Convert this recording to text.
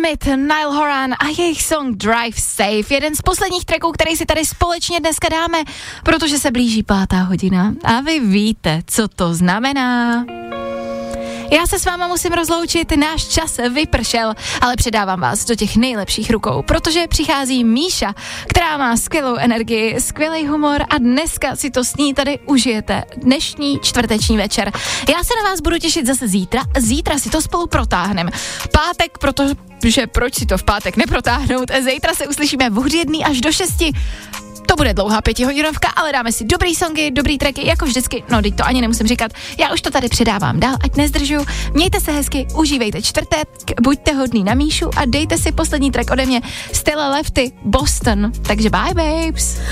Smith, Niall Horan a jejich song Drive Safe. Jeden z posledních tracků, který si tady společně dneska dáme, protože se blíží 5:00 a vy víte, co to znamená. Já se s váma musím rozloučit, náš čas vypršel, ale předávám vás do těch nejlepších rukou, protože přichází Míša, která má skvělou energii, skvělý humor a dneska si to s ní tady užijete, dnešní čtvrteční večer. Já se na vás budu těšit zase zítra si to spolu protáhneme. Pátek, protože proč si to v pátek neprotáhnout, zítra se uslyšíme od 1 až do 6. To bude dlouhá 5hodinovka, ale dáme si dobrý songy, dobrý tracky, jako vždycky. No, teď to ani nemusím říkat. Já už to tady předávám dál, ať nezdržuju. Mějte se hezky, užívejte čtvrtek, buďte hodný na Míšu a dejte si poslední track ode mě Stella Lefty, Boston. Takže bye, babes.